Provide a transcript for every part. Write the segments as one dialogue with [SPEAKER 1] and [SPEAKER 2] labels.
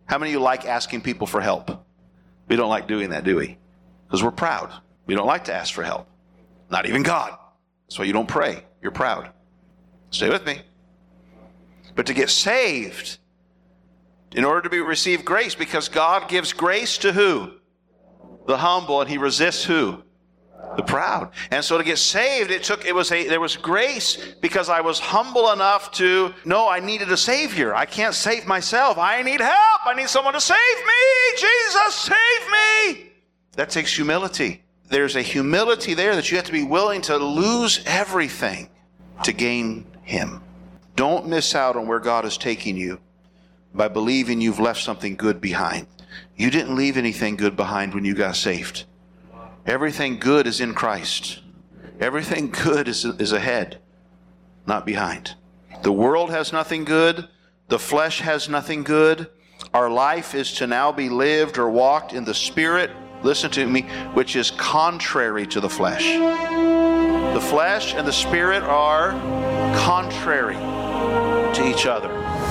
[SPEAKER 1] How many of you like asking people for help? We don't like doing that, do we? Because we're proud. We don't like to ask for help. Not even God. That's why you don't pray. You're proud. Stay with me. But to get saved, in order to receive grace, because God gives grace to who? The humble, and He resists who? The proud. And so to get saved, there was grace because I was humble enough to know I needed a Savior. I can't save myself. I need help. I need someone to save me. Jesus, save me. That takes humility. There's a humility there that you have to be willing to lose everything to gain Him. Don't miss out on where God is taking you by believing you've left something good behind. You didn't leave anything good behind when you got saved. Everything good is in Christ. Everything good is ahead, not behind. The world has nothing good. The flesh has nothing good. Our life is to now be lived or walked in the Spirit, listen to me, which is contrary to the flesh. The flesh and the Spirit are contrary to each other.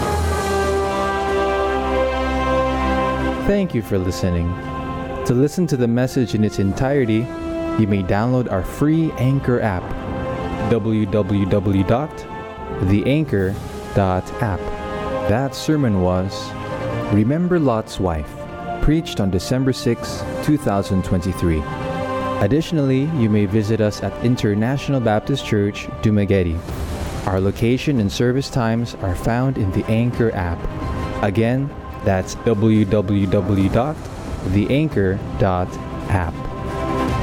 [SPEAKER 2] Thank you for listening. To listen to the message in its entirety, you may download our free Anchor app, www.theanchor.app. That sermon was Remember Lot's Wife, preached on December 6, 2023. Additionally, you may visit us at International Baptist Church, Dumaguete. Our location and service times are found in the Anchor app. Again, that's www.theanchor.app.